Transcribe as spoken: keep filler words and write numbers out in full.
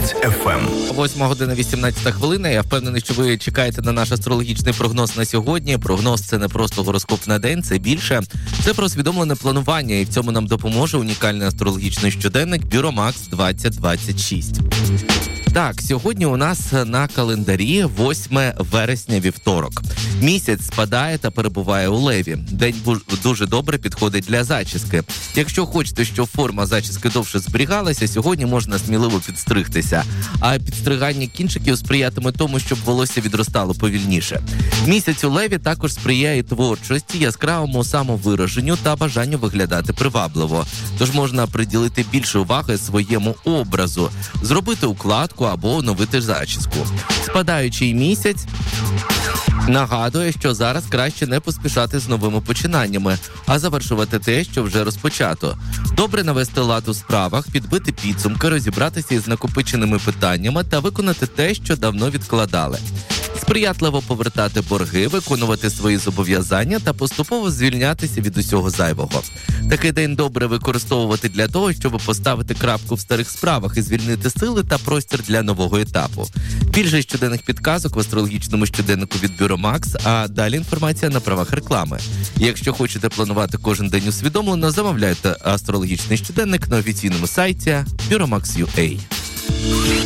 Мікс еф ем. восьма година вісімнадцята хвилина. Я впевнений, що ви чекаєте на наш астрологічний прогноз на сьогодні. Прогноз – це не просто гороскоп на день, це більше. Це про усвідомлене планування, і в цьому нам допоможе унікальний астрологічний щоденник Бюромакс двадцять двадцять шість. Так, сьогодні у нас на календарі восьме вересня, вівторок. Місяць спадає та перебуває у Леві. День дуже добре підходить для зачіски. Якщо хочете, щоб форма зачіски довше зберігалася, сьогодні можна сміливо підстригтися. А підстригання кінчиків сприятиме тому, щоб волосся відростало повільніше. Місяць у Леві також сприяє творчості, яскравому самовираженню та бажанню виглядати привабливо. Тож можна приділити більше уваги своєму образу, зробити укладку або оновити зачіску. Спадаючий місяць нагадує, що зараз краще не поспішати з новими починаннями, а завершувати те, що вже розпочато. Добре навести лад у справах, підбити підсумки, розібратися із накопиченими питаннями та виконати те, що давно відкладали. Сприятливо повертати борги, виконувати свої зобов'язання та поступово звільнятися від усього зайвого. Такий день добре використовувати для того, щоб поставити крапку в старих справах і звільнити сили та простір для нового етапу. Більше щоденних підказок в астрологічному щоденнику від Бюромакс, а далі інформація на правах реклами. Якщо хочете планувати кожен день усвідомлено, замовляйте астрологічний щоденник на офіційному сайті Бюромакс крапка ю а.